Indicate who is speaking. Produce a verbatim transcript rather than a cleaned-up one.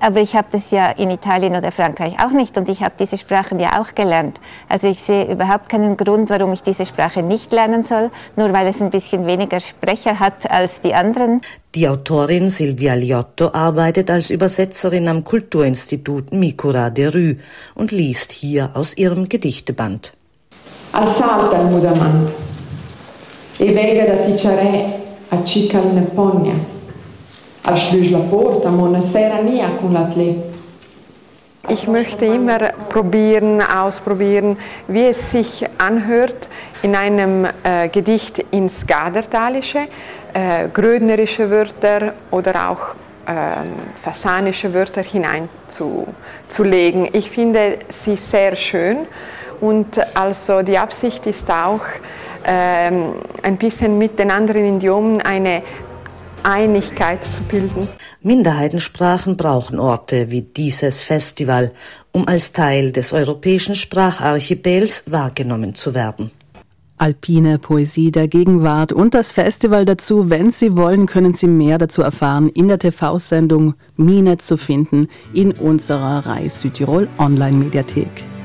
Speaker 1: aber ich habe das ja in Italien oder Frankreich auch nicht und ich habe diese Sprachen ja auch gelernt. Also ich sehe überhaupt keinen Grund, warum ich diese Sprache nicht lernen soll, nur weil es ein bisschen weniger Sprecher hat als die anderen.
Speaker 2: Die Autorin Silvia Liotto arbeitet als Übersetzerin am Kulturinstitut Micura de Rü und liest hier aus ihrem Gedichteband.
Speaker 3: Alzalta il mudamant e vega da ticciare a cical neponia. Ashluj la porta monasera nia con l'atle.
Speaker 4: Ich möchte immer probieren, ausprobieren, wie es sich anhört, in einem äh, Gedicht ins Gadertalische, äh, grödnerische Wörter oder auch äh, fasanische Wörter hineinzulegen. Ich finde sie sehr schön und also die Absicht ist auch, äh, ein bisschen mit den anderen Idiomen eine Einigkeit zu bilden.
Speaker 2: Minderheitensprachen brauchen Orte wie dieses Festival, um als Teil des europäischen Spracharchipels wahrgenommen zu werden.
Speaker 5: Alpine Poesie der Gegenwart und das Festival dazu. Wenn Sie wollen, können Sie mehr dazu erfahren in der T V-Sendung Mine zu finden in unserer Rai Südtirol Online-Mediathek.